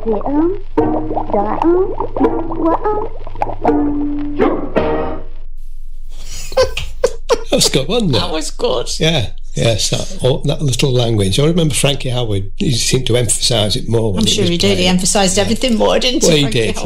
C'est 1, de 1, voix 1. That was good, wasn't it? That was good. Yeah. Yes, that little language. I remember Frankie Howard, he seemed to emphasise it more. I'm sure he did. He emphasised everything more, didn't he? Well, he did,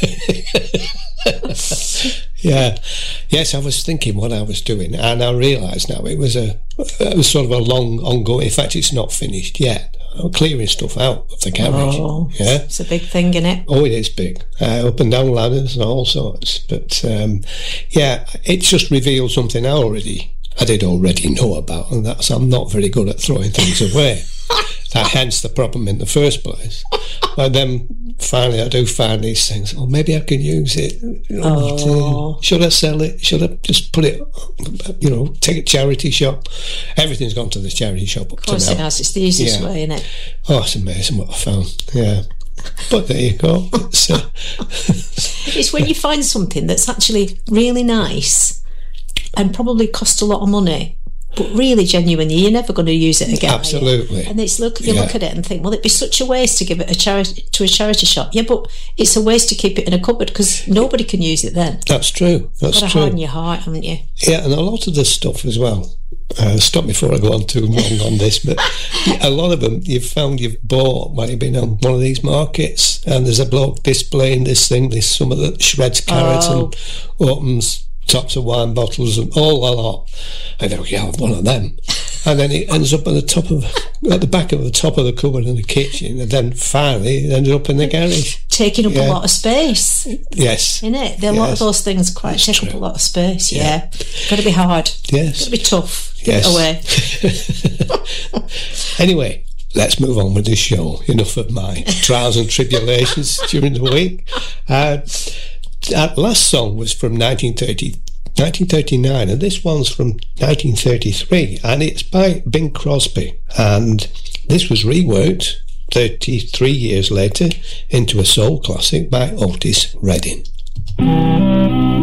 yes. Yeah. Yes, I was thinking what I was doing, and I realise now it was sort of a long, ongoing. In fact, it's not finished yet. I'm clearing stuff out of the garage. Oh, yeah. It's a big thing, isn't it? Oh, it is big. Up and down ladders and all sorts. But, yeah, it just revealed something I did already know about, and that's I'm not very good at throwing things away. Hence the problem in the first place. But then finally I do find these things. Oh, maybe I can use it. Should I sell it? Should I just put it, take a charity shop? Everything's gone to the charity shop up to now. Of course it has. It's the easiest way, isn't it? Oh, it's amazing what I found. Yeah. But there you go. It's when you find something that's actually really nice and probably cost a lot of money, but really genuinely you're never going to use it again. Absolutely. And it's look at it and think, well, it'd be such a waste to give it to a charity shop. Yeah, but it's a waste to keep it in a cupboard because nobody can use it then. That's true. That's You've got to harden your heart, haven't you? Yeah, and a lot of the stuff as well. Stop me before I go on too long on this, but a lot of them you've bought when you've been on one of these markets, and there's a bloke displaying some of the shreds carrots and opens tops of wine bottles and all a lot. I think, yeah, I have one of them. And then it ends up at the back of the top of the cupboard in the kitchen, and then finally it ends up in the garage. Taking up a lot of space. Yes. Isn't it? A lot of those things take up a lot of space, yeah. Got to be hard. Yes. Got to be tough. Yes. Get away. Anyway, let's move on with this show. Enough of my trials and tribulations during the week. That last song was from 1939, and this one's from 1933, and it's by Bing Crosby, and this was reworked 33 years later into a soul classic by Otis Redding.